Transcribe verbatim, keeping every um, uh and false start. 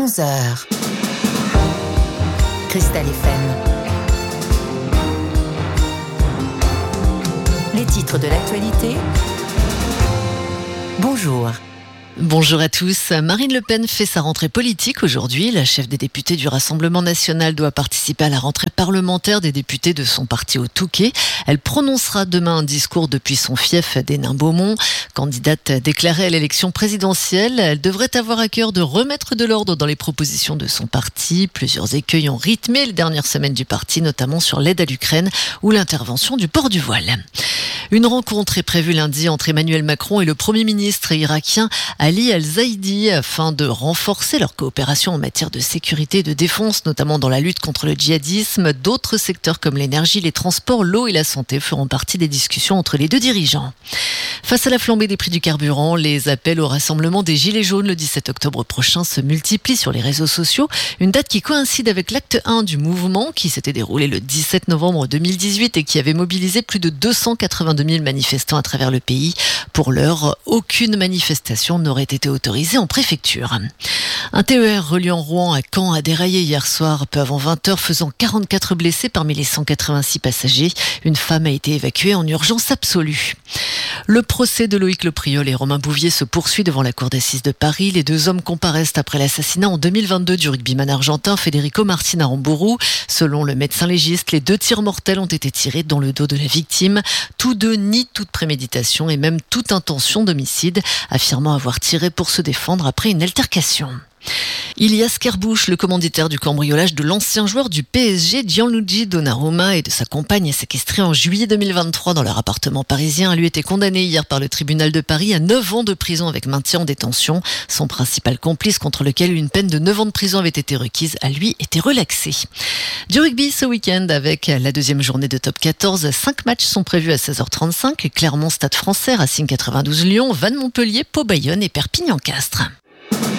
onze heures. Cristal F M. Les titres de l'actualité. Bonjour. Bonjour à tous. Marine Le Pen fait sa rentrée politique aujourd'hui. La chef des députés du Rassemblement national doit participer à la rentrée parlementaire des députés de son parti au Touquet. Elle prononcera demain un discours depuis son fief d'Hénin-Beaumont. Candidate déclarée à l'élection présidentielle, elle devrait avoir à cœur de remettre de l'ordre dans les propositions de son parti. Plusieurs écueils ont rythmé les dernières semaines du parti, notamment sur l'aide à l'Ukraine ou l'intervention du port du voile. Une rencontre est prévue lundi entre Emmanuel Macron et le Premier ministre irakien Ali Al-Zaidi afin de renforcer leur coopération en matière de sécurité et de défense, notamment dans la lutte contre le djihadisme. D'autres secteurs comme l'énergie, les transports, l'eau et la santé feront partie des discussions entre les deux dirigeants. Face à la flambée des prix du carburant, les appels au rassemblement des Gilets jaunes le dix-sept octobre prochain se multiplient sur les réseaux sociaux. Une date qui coïncide avec l'acte un du mouvement qui s'était déroulé le dix-sept novembre deux mille dix-huit et qui avait mobilisé plus de deux cent quatre-vingt-deux mille manifestants à travers le pays. Pour l'heure, aucune manifestation n'aurait été autorisée en préfecture. Un T E R reliant Rouen à Caen a déraillé hier soir, peu avant vingt heures, faisant quarante-quatre blessés parmi les cent quatre-vingt-six passagers. Une femme a été évacuée en urgence absolue. Le procès de Loïc Lepriol et Romain Bouvier se poursuit devant la cour d'assises de Paris. Les deux hommes comparaissent après l'assassinat en deux mille vingt-deux du rugbyman argentin Federico Martin Aramburu. Selon le médecin légiste, les deux tirs mortels ont été tirés dans le dos de la victime. Tous deux nient toute préméditation et même toute intention d'homicide, affirmant avoir tiré pour se défendre après une altercation. Ilias Kerbuch, le commanditaire du cambriolage de l'ancien joueur du P S G Gianluigi Donnarumma et de sa compagne séquestrés en juillet deux mille vingt-trois dans leur appartement parisien, a lui été condamné hier par le tribunal de Paris à neuf ans de prison avec maintien en détention. Son principal complice, contre lequel une peine de neuf ans de prison avait été requise, a lui été relaxé. Du rugby ce week-end avec la deuxième journée de top quatorze. Cinq matchs sont prévus à seize heures trente-cinq. Clermont, Stade Français, Racing quatre-vingt-douze Lyon, Vannes Montpellier, Pau Bayonne et Perpignan Castres.